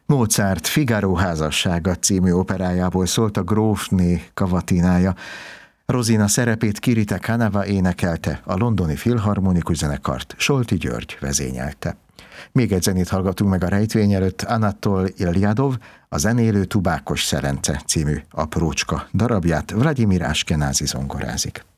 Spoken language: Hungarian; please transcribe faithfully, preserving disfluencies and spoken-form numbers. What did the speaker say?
Mozart Figaro házassága című operájából szólt a grófné kavatinája. Rosina szerepét Kirite Kanava énekelte, a londoni filharmonikus zenekart Solti György vezényelte. Még egy zenét hallgatunk meg a rejtvény előtt, Anatol Iljadov, a zenélő Tubákos Szerence című aprócska darabját Vladimir Askenázi zongorázik.